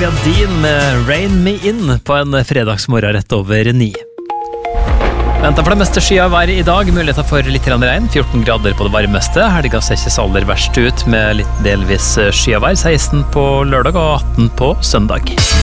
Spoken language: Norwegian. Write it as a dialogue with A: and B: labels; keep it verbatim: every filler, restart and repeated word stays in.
A: Olivia Dean med Rain Me In på en fredagsmorgen rett over ni. Venter for det meste sky av vær i dag, muligheter for litt regn, fjorten grader på det varmeste. Helga ser ikke så aller verst ut med litt delvis sky av vær, seksten på lørdag og atten på søndag.